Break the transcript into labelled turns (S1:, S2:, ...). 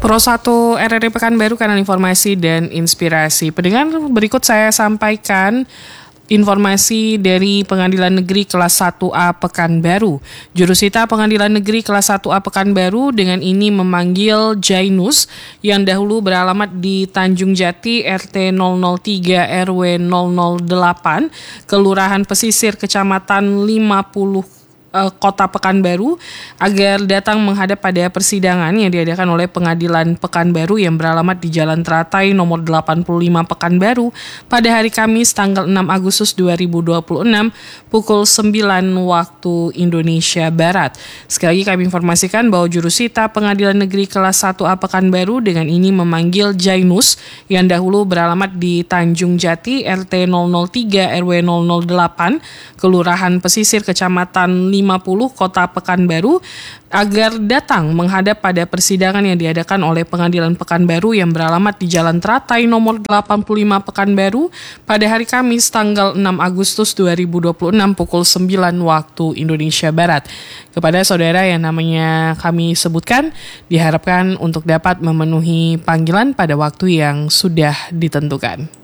S1: Pro 1 RRI Pekanbaru, kanal informasi dan inspirasi. Pendengar, berikut saya sampaikan informasi dari Pengadilan Negeri Kelas 1A Pekanbaru. Jurusita Pengadilan Negeri Kelas 1A Pekanbaru dengan ini memanggil Jainus yang dahulu beralamat di Tanjung Jati RT 003 RW 008, Kelurahan Pesisir, Kecamatan 50 Kota Pekanbaru, agar datang menghadap pada persidangan yang diadakan oleh Pengadilan Pekanbaru yang beralamat di Jalan Teratai nomor 85 Pekanbaru pada hari Kamis tanggal 6 Agustus 2026 pukul 9 waktu Indonesia Barat. Sekali lagi kami informasikan bahwa jurusita Pengadilan Negeri Kelas 1A Pekanbaru dengan ini memanggil Jainus yang dahulu beralamat di Tanjung Jati RT 003 RW 008 Kelurahan Pesisir, Kecamatan 50 Kota Pekanbaru, agar datang menghadap pada persidangan yang diadakan oleh Pengadilan Pekanbaru yang beralamat di Jalan Teratai nomor 85 Pekanbaru pada hari Kamis tanggal 6 Agustus 2026 pukul 9 waktu Indonesia Barat. Kepada saudara yang namanya kami sebutkan, diharapkan untuk dapat memenuhi panggilan pada waktu yang sudah ditentukan.